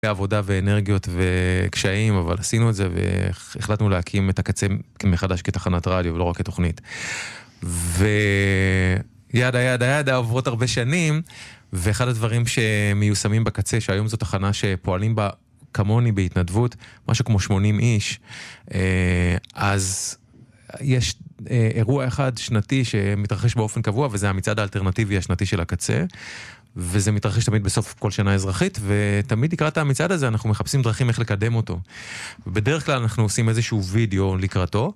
עבודה ואנרגיות וקשיים, אבל עשינו את זה והחלטנו להקים את הקצה מחדש כתחנת רדיו ולא רק כתוכנית. וידה עוברות הרבה שנים, ואחד הדברים שמיושמים בקצה, שהיום זו תחנה שפועלים בה כמוני בהתנדבות, משהו כמו 80 איש, אז יש אירוע אחד שנתי שמתרחש באופן קבוע, וזה המצעד האלטרנטיבי השנתי של הקצה, וזה מתרחש תמיד בסוף כל שנה אזרחית, ותמיד לקראת המצעד הזה אנחנו מחפשים דרכים איך לקדם אותו. בדרך כלל אנחנו עושים איזשהו וידאו לקראתו,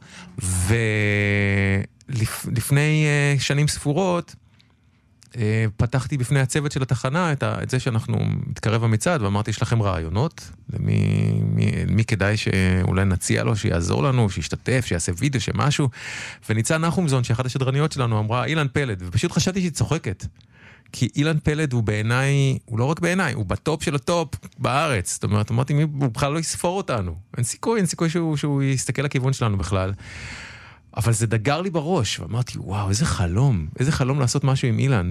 ולפני שנים ספורות, פתחתי בפני הצוות של התחנה את זה שאנחנו מתקרב המצעד, ואמרתי, יש לכם רעיונות, מי כדאי שאולי נציע לו, שיעזור לנו, שישתתף, שיעשה וידאו, שמשהו, וניצן נחומזון, שאחת השדרניות שלנו, אמרה, אילן פלד, ופשוט חשבתי שהיא צוחקת, כי אילן פלד הוא בעיניי, הוא לא רק בעיניי, הוא בטופ של הטופ בארץ, זאת אומרת, אמרתי, הוא בכלל לא יספור אותנו, אין סיכוי שהוא יסתכל לכיוון שלנו בכלל, אבל זה דגר לי בראש, ואמרתי, וואו, איזה חלום לעשות משהו עם אילן,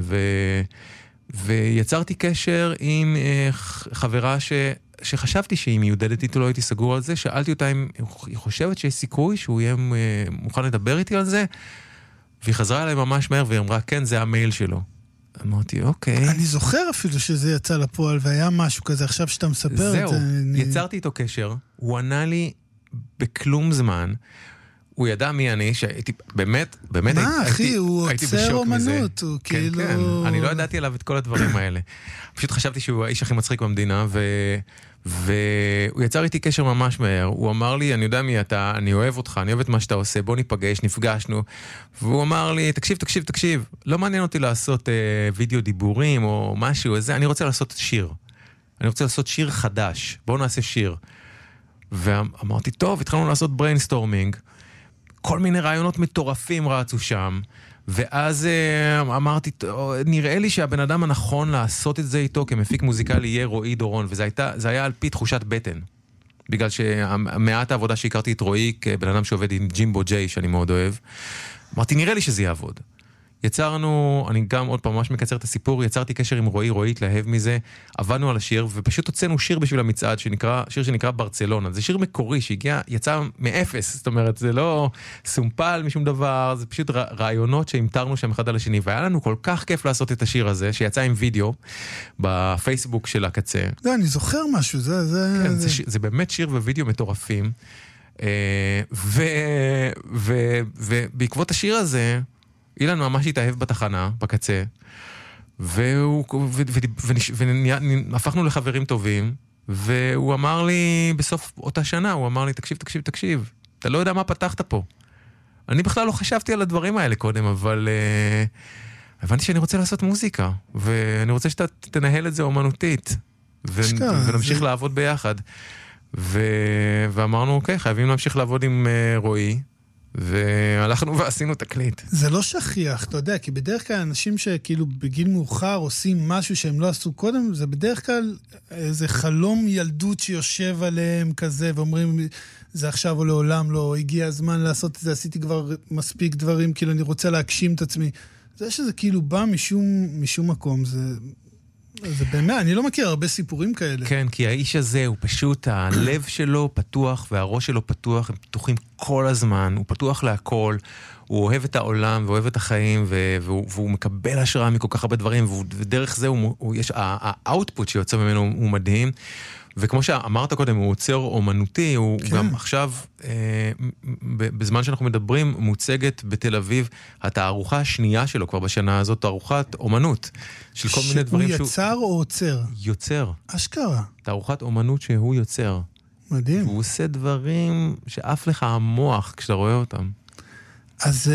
ויצרתי קשר עם חברה שחשבתי שהיא מיודדת איתו, לא הייתי סגור על זה, שאלתי אותה אם היא חושבת שיש סיכוי שהוא יהיה מוכן לדבר איתי על זה, והיא חזרה אליי ממש מהר, והיא אמרה, כן, זה המייל שלו. אמרתי, אוקיי. אני זוכר אפילו שזה יצא לפועל, והיה משהו כזה, עכשיו שאתה מספר את זה. זהו, יצרתי איתו קשר, הוא ענה לי בכלום זמן, הוא ידע מי אני, שהייתי, באמת מה, אחי, הוא עוצר אומנות, הוא כאילו... כן, אני לא ידעתי עליו את כל הדברים האלה. פשוט חשבתי שהוא האיש הכי מצחיק במדינה, והוא יצר איתי קשר ממש מהר. הוא אמר לי, אני יודע מי אתה, אני אוהב אותך, אני אוהב את מה שאתה עושה, בוא ניפגש, נפגשנו. והוא אמר לי, תקשיב, לא מעניין אותי לעשות וידאו דיבורים או משהו, אני רוצה לעשות שיר. אני רוצה לעשות שיר חדש, בואו נעשה שיר. ואמרתי, טוב, התחלנו לעשות בריינסטורמינג, כל מיני רעיונות מטורפים רצו שם, ואז אמרתי, נראה לי שהבן אדם הנכון לעשות את זה איתו כמפיק מוזיקלי יהיה רועי דורון, וזה היה על פי תחושת בטן, בגלל שמעט העבודה שהכרתי את רועי כבן אדם שעובד עם ג'ימבו ג'יי, שאני מאוד אוהב, אמרתי, נראה לי שזה יעבוד. יצרנו, אני גם עוד פעם ממש מקצר את הסיפור, יצרתי קשר עם רועי התלהב מזה, עבדנו על השיר, ופשוט הוצאנו שיר בשביל המצעד, שיר שנקרא ברצלונה. זה שיר מקורי יצא מאפס, זאת אומרת, זה לא סומפל משום דבר, זה פשוט רעיונות שהמתרנו שם אחד על השני, והיה לנו כל כך כיף לעשות את השיר הזה, שיצא עם וידאו בפייסבוק של הקצה. לא, אני זוכר משהו, זה באמת שיר ווידאו מטורפים, ובעקבות השיר הזה, אילן ממש התאהב בתחנה, בקצה, והפכנו לחברים טובים, והוא אמר לי, בסוף אותה שנה, הוא אמר לי, תקשיב, אתה לא יודע מה פתחת פה. אני בכלל לא חשבתי על הדברים האלה קודם, אבל הבנתי שאני רוצה לעשות מוזיקה, ואני רוצה שאתה תנהל את זה אומנותית, ונמשיך לעבוד ביחד. ואמרנו, אוקיי, חייבים להמשיך לעבוד עם רועי, והלכנו ועשינו תקליט. זה לא שכיח, אתה יודע, כי בדרך כלל אנשים שכאילו בגיל מאוחר עושים משהו שהם לא עשו קודם, זה בדרך כלל איזה חלום ילדות שיושב עליהם כזה, ואומרים, זה עכשיו או לעולם לא, הגיע הזמן לעשות את זה, עשיתי כבר מספיק דברים, כאילו אני רוצה להגשים את עצמי. זה שזה כאילו בא משום מקום, זה באמת, אני לא מכיר הרבה סיפורים כאלה. כן, כי האיש הזה הוא פשוט, הלב שלו פתוח והראש שלו פתוח, הם פתוחים כל הזמן, הוא פתוח להכל, הוא אוהב את העולם ואוהב את החיים, והוא מקבל השראה מכל כך הרבה דברים, ודרך זה האוטפוט שיוצא ממנו הוא מדהים, וכמו שאמרת קודם, הוא עוצר אומנותי, הוא גם עכשיו, בזמן שאנחנו מדברים, מוצגת בתל אביב, התערוכה השנייה שלו כבר בשנה הזאת, תערוכת אומנות, של כל מיני דברים שהוא יצר או עוצר? יוצר. אשכרה. תערוכת אומנות שהוא יוצר. מדהים. הוא עושה דברים שאף לך המוח כשאתה רואה אותם. אז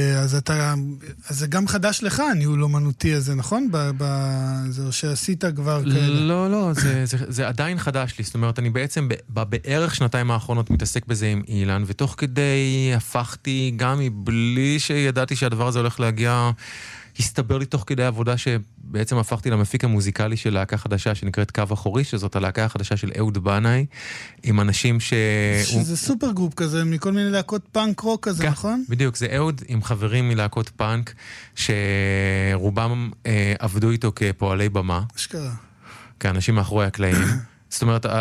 זה גם חדש לך, הניהול אומנותי הזה, נכון? זה שעשית כבר כאלה. לא, זה עדיין חדש לי. זאת אומרת, אני בעצם בערך שנתיים האחרונות מתעסק בזה עם אילן, ותוך כדי הפכתי גם מבלי שידעתי שהדבר הזה הולך להגיע, הסתבר לי תוך כדי עבודה שבעצם הפכתי למפיק המוזיקלי של להקה חדשה שנקראת קו אחורי, שזאת הלהקה החדשה של אהוד בנאי, עם אנשים שזה סופר גרופ כזה, מכל מיני להקות פאנק רוק כזה, נכון? בדיוק, זה אהוד עם חברים מלהקות פאנק, שרובם עבדו איתו כפועלי במה. אשכרה. כאנשים מאחורי הקלעים. זאת אומרת,